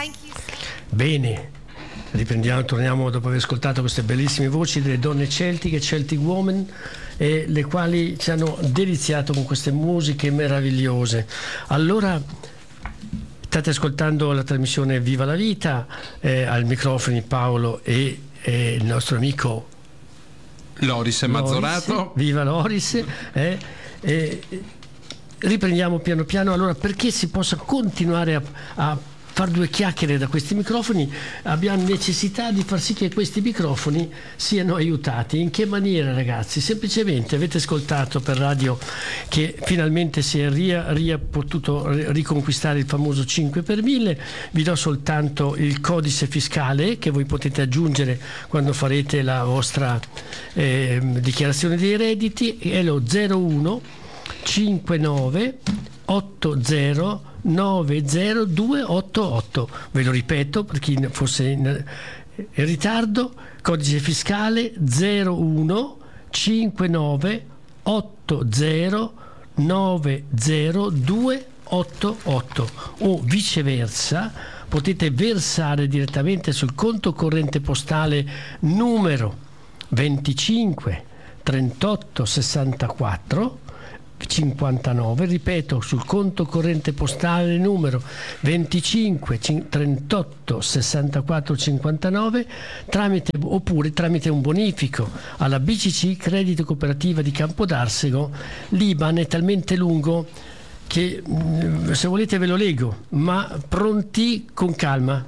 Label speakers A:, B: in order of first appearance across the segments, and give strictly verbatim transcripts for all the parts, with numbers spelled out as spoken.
A: Bene, riprendiamo, torniamo dopo aver ascoltato queste bellissime voci delle donne celtiche, Celtic Woman, eh, le quali ci hanno deliziato con queste musiche meravigliose. Allora, state ascoltando la trasmissione Viva la Vita, eh, al microfono Paolo e eh, il nostro amico
B: Loris Mazzorato.
A: Viva Loris. Eh, eh, riprendiamo piano piano. Allora, perché si possa continuare a, a far due chiacchiere da questi microfoni, abbiamo necessità di far sì che questi microfoni siano aiutati. In che maniera, ragazzi? Semplicemente avete ascoltato per radio che finalmente si è ria, ria potuto riconquistare il famoso cinque per mille. Vi do soltanto il codice fiscale che voi potete aggiungere quando farete la vostra eh, dichiarazione dei redditi, è lo zero uno cinquantanove ottanta nove zero due otto otto. Ve lo ripeto per chi fosse in, in ritardo: codice fiscale zero uno cinquantanove ottanta nove zero due otto otto, o viceversa potete versare direttamente sul conto corrente postale numero venticinque trentotto sessantaquattro cinquantanove, ripeto, sul conto corrente postale numero venticinque trentotto sessantaquattro cinquantanove, tramite, oppure tramite un bonifico alla B C C Credito Cooperativa di Campodarsego. L'I B A N è talmente lungo che se volete ve lo leggo, ma pronti con calma.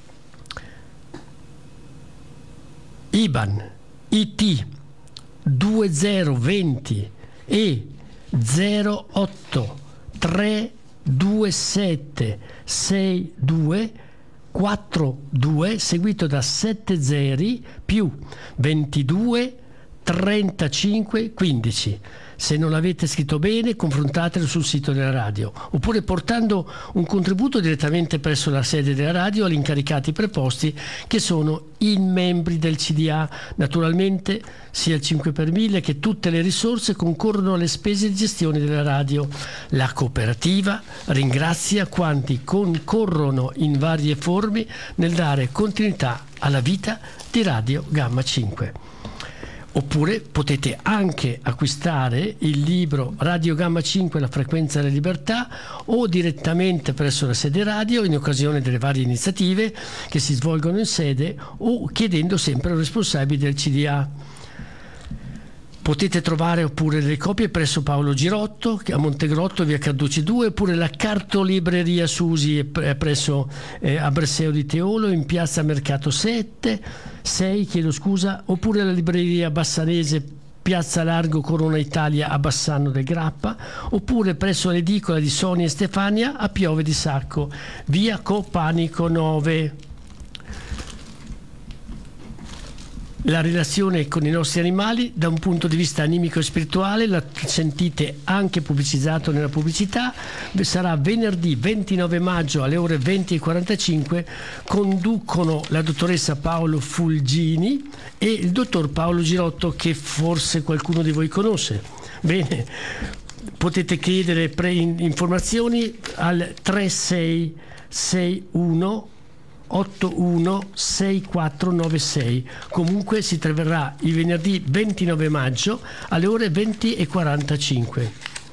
A: I B A N I T duemilaventi e zero otto tre due sette sei due quattro due, seguito da sette zeri più ventidue trentacinque quindici. Se non l'avete scritto bene, confrontatelo sul sito della radio, oppure portando un contributo direttamente presso la sede della radio agli incaricati preposti, che sono i membri del C D A. Naturalmente sia il cinque per mille che tutte le risorse concorrono alle spese di gestione della radio. La cooperativa ringrazia quanti concorrono in varie forme nel dare continuità alla vita di Radio Gamma cinque. Oppure potete anche acquistare il libro Radio Gamma cinque, la frequenza della libertà, o direttamente presso la sede radio in occasione delle varie iniziative che si svolgono in sede, o chiedendo sempre al responsabile del C D A. Potete trovare oppure le copie presso Paolo Girotto a Montegrotto, via Carducci due, oppure la Cartolibreria Susi presso eh, a Bresseo di Teolo in piazza Mercato sette, sei, chiedo scusa, oppure la libreria Bassanese piazza Largo Corona Italia a Bassano del Grappa, oppure presso l'edicola di Sonia e Stefania a Piove di Sacco, via Copanico nove. La relazione con i nostri animali da un punto di vista animico e spirituale la sentite anche pubblicizzato nella pubblicità. Sarà venerdì ventinove maggio alle ore venti e quarantacinque. Conducono la dottoressa Paolo Fulgini e il dottor Paolo Girotto, che forse qualcuno di voi conosce. Bene, potete chiedere pre- informazioni al tre sei sei uno otto uno sei quattro nove sei. Comunque si troverà il venerdì ventinove maggio alle ore venti e quarantacinque.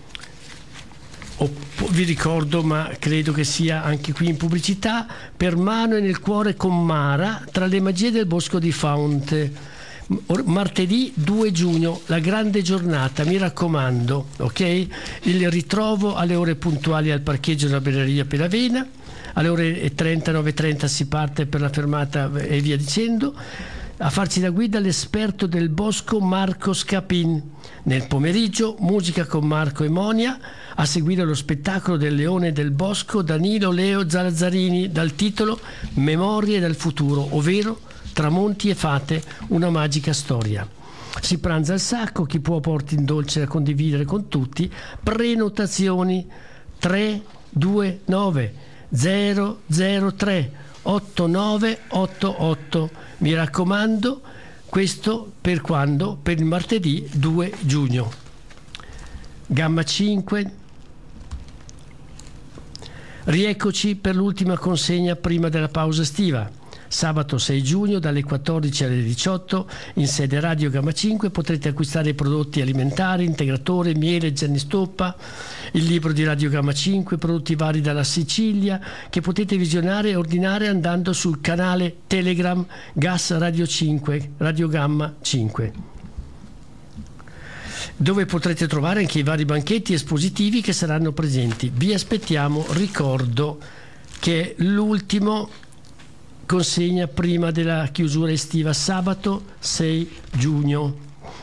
A: Vi ricordo, ma credo che sia anche qui in pubblicità, Per mano e nel cuore con Mara, tra le magie del bosco di Faunte. Martedì due giugno, la grande giornata, mi raccomando, ok? Il ritrovo alle ore puntuali al parcheggio della Belleria Pelavena. Alle ore trenta, nove e trenta si parte per la fermata e via dicendo. A farci da guida l'esperto del bosco Marco Scapin. Nel pomeriggio musica con Marco e Monia, a seguire lo spettacolo del Leone del Bosco Danilo Leo Zalazzarini dal titolo Memorie dal futuro, ovvero Tramonti e fate, una magica storia. Si pranza al sacco, chi può porti in dolce da condividere con tutti. Prenotazioni tre due nove zero zero tre otto nove otto otto. Mi raccomando, questo per quando? Per il martedì due giugno. Gamma cinque Rieccoci per l'ultima consegna prima della pausa estiva. Sabato sei giugno dalle quattordici alle diciotto in sede Radio Gamma cinque potrete acquistare prodotti alimentari, integratore, miele, gennistoppa, il libro di Radio Gamma cinque, prodotti vari dalla Sicilia che potete visionare e ordinare andando sul canale Telegram Gas Radio cinque, Radio Gamma cinque, dove potrete trovare anche i vari banchetti espositivi che saranno presenti. Vi aspettiamo, ricordo che l'ultimo consegna prima della chiusura estiva, sabato sei giugno.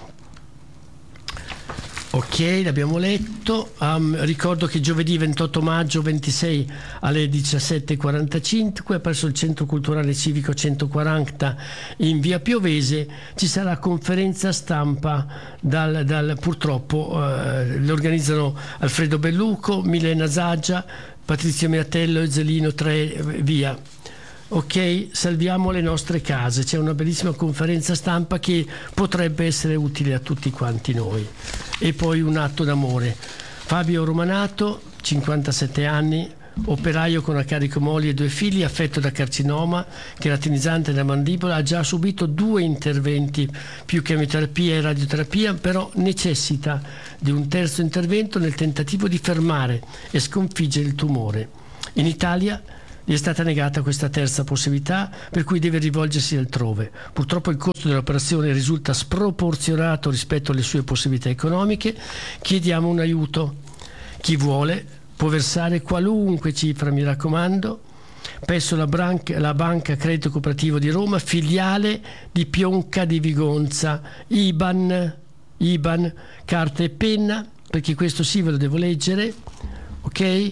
A: Ok, l'abbiamo letto. Um, ricordo che giovedì ventotto maggio ventisei alle diciassette e quarantacinque presso il Centro Culturale Civico centoquaranta in via Piovese ci sarà conferenza stampa dal, dal purtroppo uh, le organizzano Alfredo Belluco, Milena Zaggia, Patrizio Miratello e Zelino tre via. Ok, salviamo le nostre case. C'è una bellissima conferenza stampa che potrebbe essere utile a tutti quanti noi. E poi un atto d'amore. Fabio Romanato, cinquantasette anni, operaio con a carico moglie e due figli, affetto da carcinoma keratinizzante della mandibola, ha già subito due interventi più chemioterapia e radioterapia, però necessita di un terzo intervento nel tentativo di fermare e sconfiggere il tumore. In Italia gli è stata negata questa terza possibilità, per cui deve rivolgersi altrove. Purtroppo il costo dell'operazione risulta sproporzionato rispetto alle sue possibilità economiche. Chiediamo un aiuto. Chi vuole può versare qualunque cifra, mi raccomando, presso la, branca, la Banca Credito Cooperativo di Roma, filiale di Pionca di Vigonza. I B A N, I B A N, carta e penna, perché questo sì ve lo devo leggere, ok?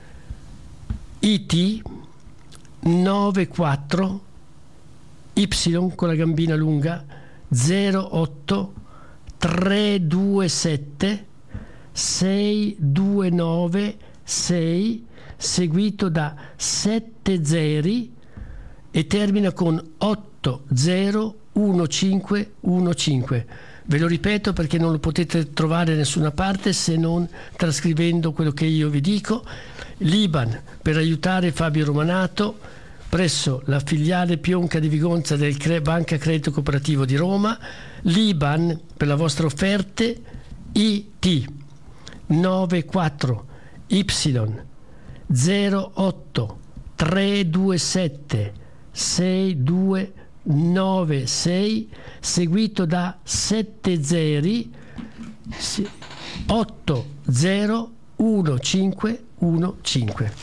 A: I T nove quattro Y con la gambina lunga zero otto tre due sette sei due nove sei seguito da sette zeri e termina con otto zero uno cinque uno cinque. Ve lo ripeto perché non lo potete trovare da nessuna parte se non trascrivendo quello che io vi dico. L'I B A N per aiutare Fabio Romanato presso la filiale Pionca di Vigonza del Cre- Banca Credito Cooperativo di Roma. L'I B A N per le vostre offerte I T nove quattro Y zero otto tre due sette sei due nove sei seguito da sette zeri otto zero uno cinque uno cinque.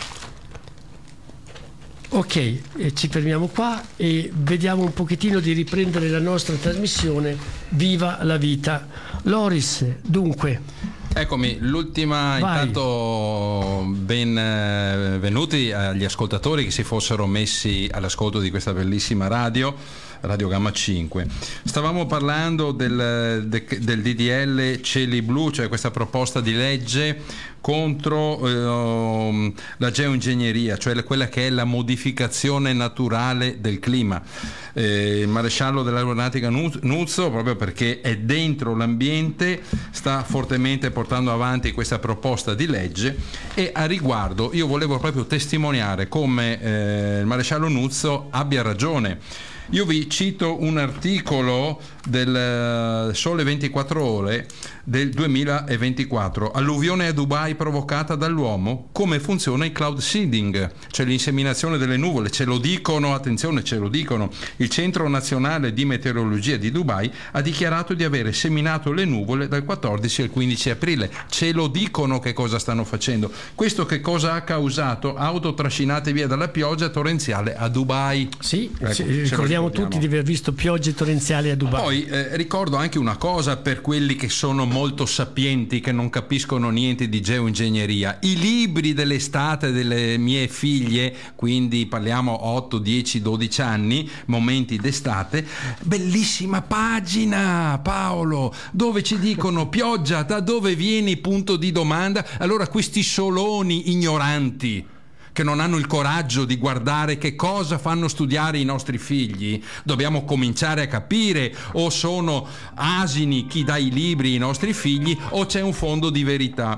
A: Ok, eh, ci fermiamo qua e vediamo un pochettino di riprendere la nostra trasmissione Viva la Vita. Loris, dunque.
B: Eccomi, l'ultima. Vai. Intanto benvenuti agli ascoltatori che si fossero messi all'ascolto di questa bellissima radio, Radio Gamma cinque. Stavamo parlando del, de, del D D L Cieli Blu, cioè questa proposta di legge contro eh, la geoingegneria, cioè quella che è la modificazione naturale del clima. Eh, il maresciallo dell'aeronautica Nuzzo, proprio perché è dentro l'ambiente, sta fortemente portando avanti questa proposta di legge, e a riguardo io volevo proprio testimoniare come eh, il maresciallo Nuzzo abbia ragione. Io vi cito un articolo del Sole ventiquattro Ore del duemilaventiquattro. Alluvione a Dubai provocata dall'uomo. Come funziona il cloud seeding, cioè l'inseminazione delle nuvole. Ce lo dicono, attenzione, ce lo dicono. Il Centro Nazionale di Meteorologia di Dubai ha dichiarato di avere seminato le nuvole dal quattordici al quindici aprile. Ce lo dicono che cosa stanno facendo. Questo che cosa ha causato? Auto trascinate via dalla pioggia torrenziale a Dubai.
A: Sì, ecco, ricordiamo tutti di aver visto piogge torrenziali a Dubai.
B: Poi eh, ricordo anche una cosa per quelli che sono molto sapienti, che non capiscono niente di geoingegneria: i libri dell'estate delle mie figlie, quindi parliamo otto, dieci, dodici anni, momenti d'estate, bellissima pagina, Paolo, dove ci dicono pioggia, da dove vieni, punto di domanda. Allora questi soloni ignoranti che non hanno il coraggio di guardare che cosa fanno studiare i nostri figli, dobbiamo cominciare a capire: o sono asini chi dà i libri ai nostri figli, o c'è un fondo di verità.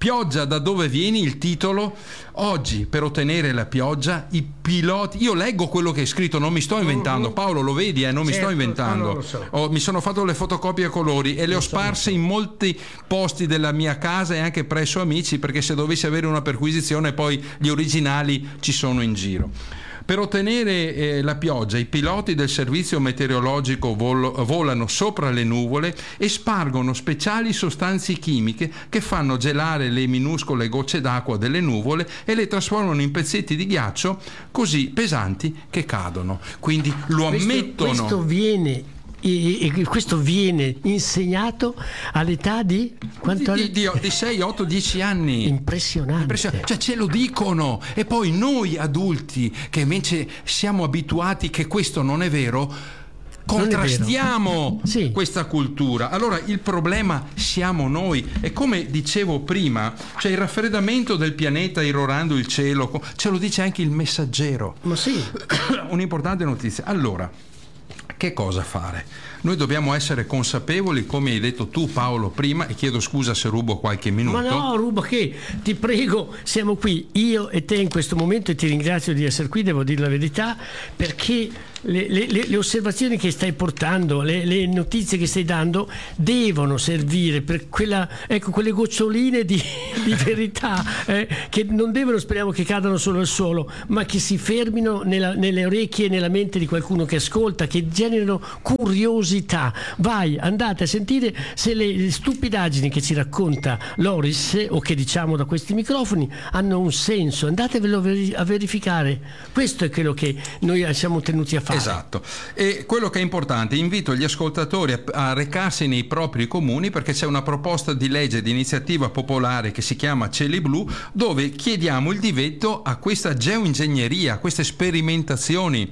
B: Pioggia, da dove viene il titolo? Oggi, per ottenere la pioggia, i piloti... Io leggo quello che è scritto, non mi sto inventando. Uh-huh. Paolo, lo vedi, eh? Non certo, mi sto inventando. Lo so. Ho, mi sono fatto le fotocopie a colori e le ho sparse in molti posti della mia casa e anche presso amici, perché se dovessi avere una perquisizione poi gli originali ci sono in giro. Per ottenere eh, la pioggia, i piloti del servizio meteorologico vol- volano sopra le nuvole e spargono speciali sostanze chimiche che fanno gelare le minuscole gocce d'acqua delle nuvole e le trasformano in pezzetti di ghiaccio così pesanti che cadono. Quindi lo ammettono.
A: Questo, questo viene... E questo viene insegnato all'età di quanto?
B: Di, di, di sei, otto, dieci anni.
A: Impressionante.
B: Impressionante. Cioè ce lo dicono. E poi noi adulti che invece siamo abituati che questo non è vero, contrastiamo sì. questa cultura. Allora il problema siamo noi, e come dicevo prima, cioè il raffreddamento del pianeta irrorando il cielo, ce lo dice anche il Messaggero.
A: Ma sì.
B: Un'importante notizia. Allora, che cosa fare? Noi dobbiamo essere consapevoli, come hai detto tu Paolo prima, e chiedo scusa se rubo qualche minuto.
A: Ma no, rubo che? Ti prego, siamo qui, io e te in questo momento, e ti ringrazio di essere qui, devo dire la verità, perché le, le, le osservazioni che stai portando, le, le notizie che stai dando devono servire per quella, ecco, quelle goccioline di, di verità eh, che non devono, speriamo, che cadano solo al suolo, ma che si fermino nella, nelle orecchie e nella mente di qualcuno che ascolta, che generano curiosità. Vai, andate a sentire se le, le stupidaggini che ci racconta Loris, o che diciamo da questi microfoni, hanno un senso. Andatevelo a verificare. Questo è quello che noi siamo tenuti a fare.
B: Esatto. E quello che è importante, invito gli ascoltatori a, a recarsi nei propri comuni, perché c'è una proposta di legge di iniziativa popolare che si chiama Cieli Blu, dove chiediamo il divieto a questa geoingegneria, a queste sperimentazioni.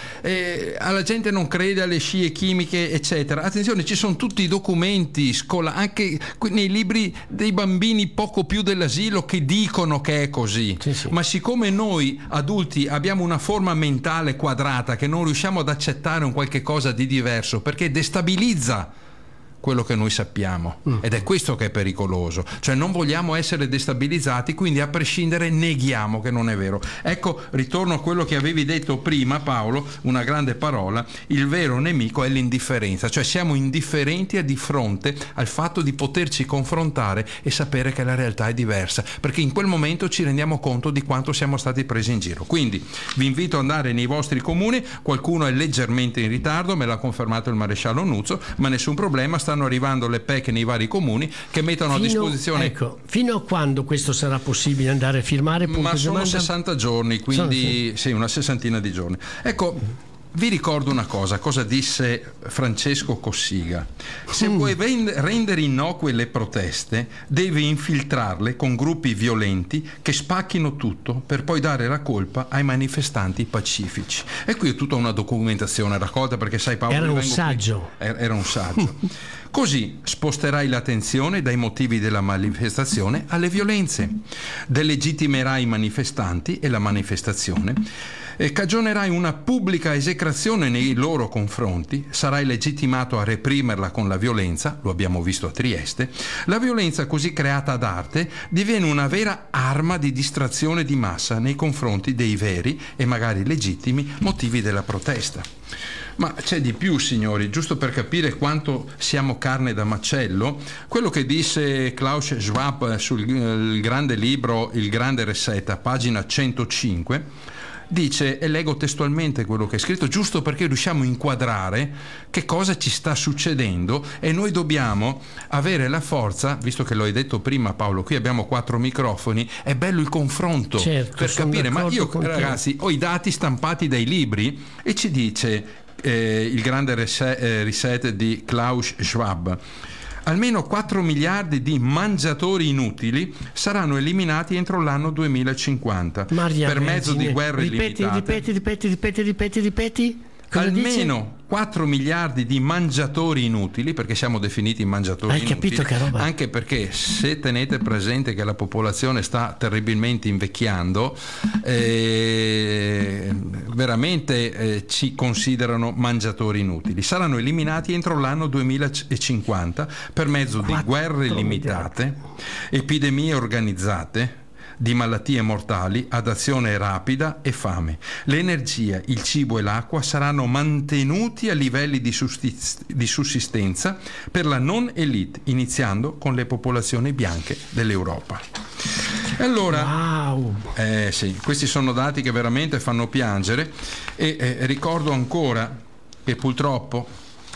B: Eh, alla gente non crede alle scie chimiche eccetera. Attenzione, ci sono tutti i documenti scola- anche nei libri dei bambini poco più dell'asilo che dicono che è così,
A: sì, sì.
B: Ma siccome noi adulti abbiamo una forma mentale quadrata, che non riusciamo ad accettare un qualche cosa di diverso, perché destabilizza quello che noi sappiamo, mm. ed è questo che è pericoloso, cioè non vogliamo essere destabilizzati, quindi a prescindere neghiamo che non è vero. Ecco, ritorno a quello che avevi detto prima Paolo, una grande parola: il vero nemico è l'indifferenza, cioè siamo indifferenti di fronte al fatto di poterci confrontare e sapere che la realtà è diversa, perché in quel momento ci rendiamo conto di quanto siamo stati presi in giro. Quindi vi invito ad andare nei vostri comuni, qualcuno è leggermente in ritardo, me l'ha confermato il maresciallo Nuzzo, ma nessun problema, stanno arrivando le P E C nei vari comuni che mettono fino, a disposizione.
A: Ecco, fino a quando questo sarà possibile andare a firmare?
B: Ma sono domanda? sessanta giorni, quindi sì, una sessantina di giorni. Ecco, vi ricordo una cosa, cosa disse Francesco Cossiga: se mm. vuoi rendere innocue le proteste, devi infiltrarle con gruppi violenti che spacchino tutto per poi dare la colpa ai manifestanti pacifici. E qui è tutta una documentazione raccolta, perché sai Paolo,
A: era un saggio
B: qui, era un saggio. Così sposterai l'attenzione dai motivi della manifestazione alle violenze, delegittimerai i manifestanti e la manifestazione, e cagionerai una pubblica esecrazione nei loro confronti, sarai legittimato a reprimerla con la violenza, lo abbiamo visto a Trieste. La violenza così creata ad arte diviene una vera arma di distrazione di massa nei confronti dei veri e magari legittimi motivi della protesta. Ma c'è di più, signori, giusto per capire quanto siamo carne da macello, quello che disse Klaus Schwab sul grande libro Il grande reset, a pagina centocinque, dice, e leggo testualmente quello che è scritto, giusto perché riusciamo a inquadrare che cosa ci sta succedendo, e noi dobbiamo avere la forza, visto che lo hai detto prima Paolo, qui abbiamo quattro microfoni, è bello il confronto,
A: certo,
B: per capire, ma io ragazzi ho i dati stampati dai libri e ci dice eh, il grande reset, eh, reset di Klaus Schwab: almeno quattro miliardi di mangiatori inutili saranno eliminati entro l'anno duemilacinquanta
A: Maria
B: per mezzo
A: Vergine.
B: di guerre
A: ripeti,
B: limitate.
A: Ripeti, ripeti, ripeti, ripeti, ripeti. Cosa
B: almeno
A: dice?
B: quattro miliardi di mangiatori inutili, perché siamo definiti mangiatori
A: Hai
B: inutili.
A: capito che roba?
B: Anche perché se tenete presente che la popolazione sta terribilmente invecchiando, eh, veramente eh, ci considerano mangiatori inutili. Saranno eliminati entro l'anno duemilacinquanta per mezzo di guerre limitate, epidemie organizzate di malattie mortali ad azione rapida e fame. L'energia, il cibo e l'acqua saranno mantenuti a livelli di, sustiz- di sussistenza per la non elite, iniziando con le popolazioni bianche dell'Europa. E allora, wow. eh, sì, questi sono dati che veramente fanno piangere e eh, ricordo ancora che purtroppo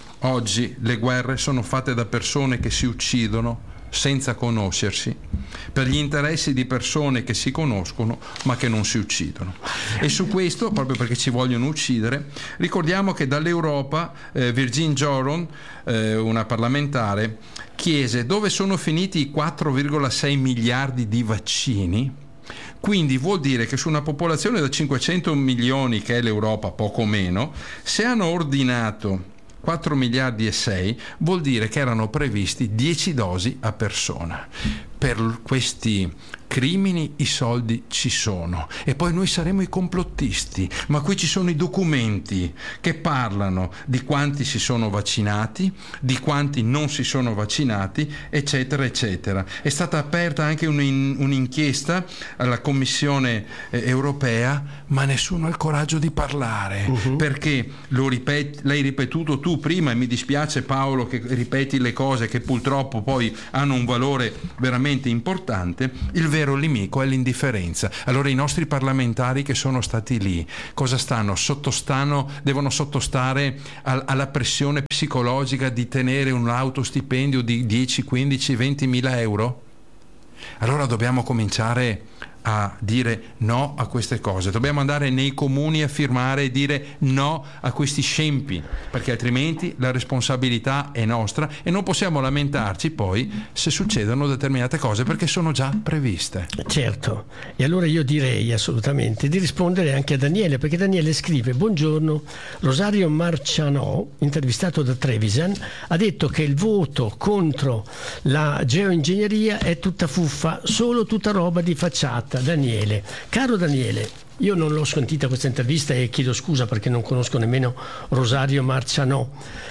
B: oggi le guerre sono fatte da persone che si uccidono senza conoscersi, per gli interessi di persone che si conoscono ma che non si uccidono. E su questo, proprio perché ci vogliono uccidere, ricordiamo che dall'Europa eh, Virginia Joron, eh, una parlamentare, chiese dove sono finiti i quattro virgola sei miliardi di vaccini. Quindi vuol dire che su una popolazione da cinquecento milioni, che è l'Europa, poco meno, se hanno ordinato quattro miliardi e sei, vuol dire che erano previsti dieci dosi a persona. Per questi crimini i soldi ci sono e poi noi saremo i complottisti, ma qui ci sono i documenti che parlano di quanti si sono vaccinati, di quanti non si sono vaccinati, eccetera eccetera. È stata aperta anche un, un'inchiesta alla Commissione eh, europea, ma nessuno ha il coraggio di parlare, uh-huh. perché lo ripeti, l'hai ripetuto tu prima e mi dispiace Paolo che ripeti le cose che purtroppo poi hanno un valore veramente importante. Il vero nemico è l'indifferenza. Allora i nostri parlamentari che sono stati lì cosa stanno? Sottostano, devono sottostare al, alla pressione psicologica di tenere un autostipendio di dieci, quindici, venti mila euro? Allora dobbiamo cominciare a dire no a queste cose, dobbiamo andare nei comuni a firmare e dire no a questi scempi, perché altrimenti la responsabilità è nostra e non possiamo lamentarci poi se succedono determinate cose perché sono già previste.
A: Certo, e allora io direi assolutamente di rispondere anche a Daniele, perché Daniele scrive: buongiorno, Rosario Marcianò, intervistato da Trevisan, ha detto che il voto contro la geoingegneria è tutta fuffa, solo tutta roba di facciata. Daniele, caro Daniele, io non l'ho sentita questa intervista e chiedo scusa perché non conosco nemmeno Rosario Marcianò,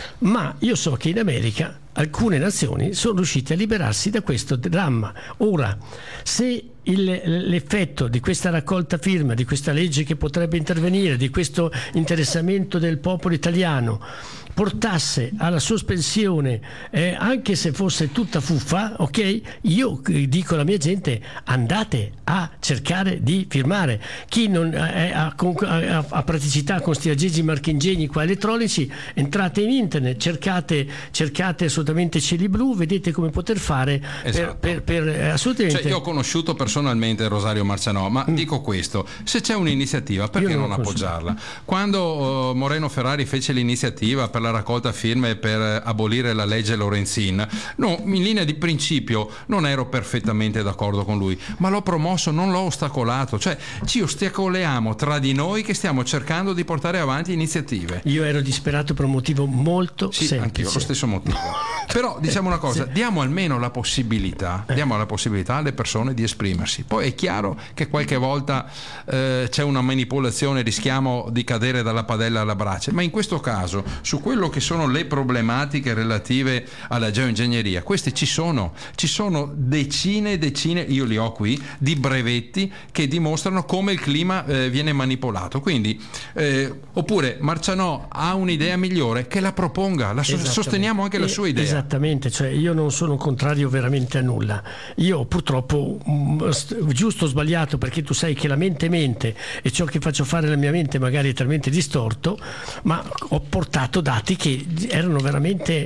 A: ma io so che in America alcune nazioni sono riuscite a liberarsi da questo dramma. Ora, se il, l'effetto di questa raccolta firma, di questa legge che potrebbe intervenire, di questo interessamento del popolo italiano portasse alla sospensione, eh, anche se fosse tutta fuffa, ok? Io dico alla mia gente: andate a cercare di firmare. Chi non è, ha, ha, ha praticità con sti aggeggi marchingegni qua elettronici, entrate in internet, cercate, cercate assolutamente cieli blu, vedete come poter fare.
B: Esatto.
A: per, per, per assolutamente.
B: Cioè, io ho conosciuto personalmente Rosario Marcianò, ma mm. dico questo: se c'è un'iniziativa, perché non, non appoggiarla? Quando uh, Moreno Ferrari fece l'iniziativa per la raccolta firme per abolire la legge Lorenzin, no, in linea di principio non ero perfettamente d'accordo con lui, ma l'ho promosso, non l'ho ostacolato. Cioè ci ostacoliamo tra di noi che stiamo cercando di portare avanti iniziative.
A: Io ero disperato per un motivo molto
B: sì,
A: semplice.
B: Anch'io, lo stesso motivo. Però diciamo una cosa, sì. diamo almeno la possibilità, eh. diamo la possibilità alle persone di esprimersi. Poi è chiaro che qualche volta eh, c'è una manipolazione, rischiamo di cadere dalla padella alla brace, ma in questo caso su quello che sono le problematiche relative alla geoingegneria, queste ci sono, ci sono decine e decine, io li ho qui, di brevetti che dimostrano come il clima eh, viene manipolato. Quindi eh, oppure Marcianò ha un'idea migliore, che la proponga, la so- sosteniamo anche la sua idea.
A: Esattamente, cioè io non sono contrario veramente a nulla. Io purtroppo, giusto o sbagliato, perché tu sai che la mente mente e ciò che faccio fare alla mia mente magari è talmente distorto, ma ho portato dati che erano veramente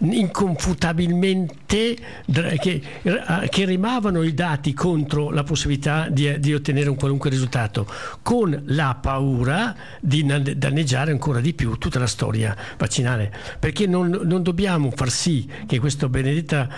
A: inconfutabilmente che, che rimavano i dati contro la possibilità di, di ottenere un qualunque risultato, con la paura di danneggiare ancora di più tutta la storia vaccinale, perché non, non dobbiamo far sì che questo benedetto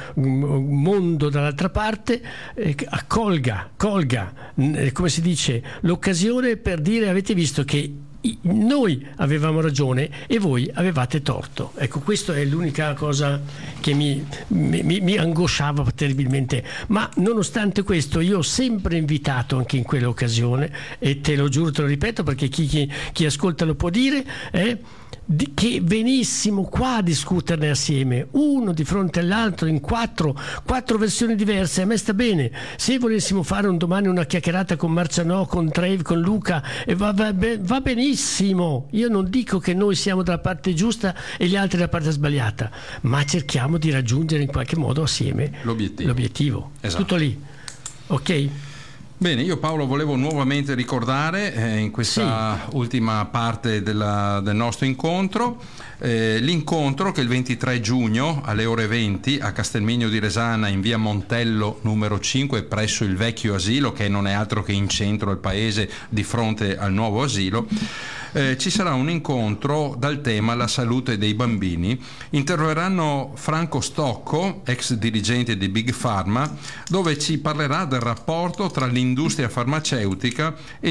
A: mondo dall'altra parte eh, accolga, colga, eh, come si dice, l'occasione per dire: avete visto che noi avevamo ragione e voi avevate torto. Ecco, questa è l'unica cosa che mi, mi, mi angosciava terribilmente. Ma nonostante questo io ho sempre invitato, anche in quell'occasione, e te lo giuro, te lo ripeto, perché chi, chi, chi ascolta lo può dire, eh, di, che venissimo qua a discuterne assieme, uno di fronte all'altro, in quattro, quattro versioni diverse. A me sta bene. Se volessimo fare un domani una chiacchierata con Marcianò, con Trevi, con Luca, e va, va, va benissimo. Io non dico che noi siamo dalla parte giusta e gli altri dalla parte sbagliata, ma cerchiamo di raggiungere in qualche modo assieme
B: l'obiettivo.
A: l'obiettivo.
B: Esatto.
A: Tutto lì, ok?
B: Bene, io Paolo volevo nuovamente ricordare eh, in questa sì. ultima parte della, del nostro incontro eh, l'incontro che il ventitré giugno alle ore venti a Castelmigno di Resana in via Montello numero cinque presso il vecchio asilo, che non è altro che in centro al paese di fronte al nuovo asilo. Eh, ci sarà un incontro dal tema la salute dei bambini. Interverranno Franco Stocco, ex dirigente di Big Pharma, dove ci parlerà del rapporto tra l'industria farmaceutica e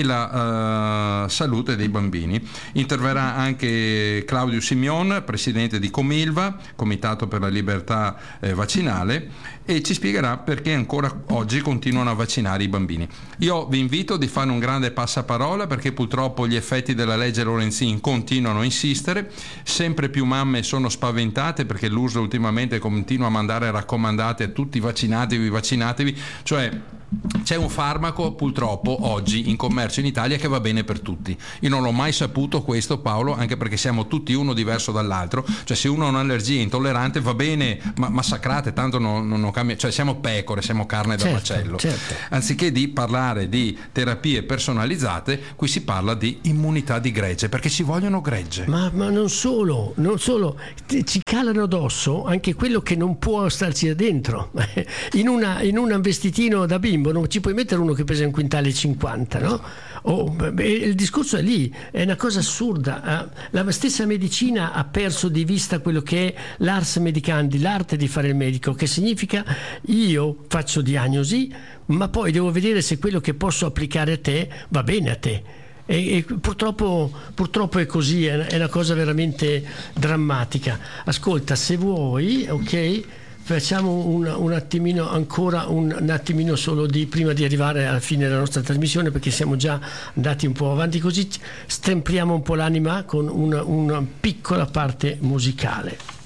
B: la uh, salute dei bambini. Interverrà anche Claudio Simion, presidente di Comilva, Comitato per la Libertà eh, Vaccinale, e ci spiegherà perché ancora oggi continuano a vaccinare i bambini. Io vi invito di fare un grande passaparola, perché purtroppo gli effetti della legge Lorenzin continuano a insistere, sempre più mamme sono spaventate perché l'U S L ultimamente continua a mandare raccomandate a tutti: vaccinatevi, vaccinatevi, cioè c'è un farmaco purtroppo oggi in commercio in Italia che va bene per tutti. Io non l'ho mai saputo questo, Paolo, anche perché siamo tutti uno diverso dall'altro, cioè se uno ha un'allergia intollerante va bene, ma massacrate, tanto non, non, non cambia, cioè siamo pecore, siamo carne da
A: certo,
B: macello.
A: Certo.
B: Anziché di parlare di terapie personalizzate, qui si parla di immunità di gregge, perché ci vogliono gregge.
A: Ma, ma non solo, non solo, ci calano addosso anche quello che non può starci da dentro. In, una, in un vestitino da bimbo non ci puoi mettere uno che pesa un quintale e cinquanta, no? Oh, il discorso è lì, è una cosa assurda. La stessa medicina ha perso di vista quello che è l'ars medicandi, l'arte di fare il medico, che significa io faccio diagnosi, ma poi devo vedere se quello che posso applicare a te va bene a te. E, e purtroppo, purtroppo è così, è una cosa veramente drammatica. Ascolta, se vuoi, ok, facciamo un, un attimino ancora un, un attimino solo di prima di arrivare alla fine della nostra trasmissione, perché siamo già andati un po' avanti, così stempriamo un po' l'anima con una, una piccola parte musicale.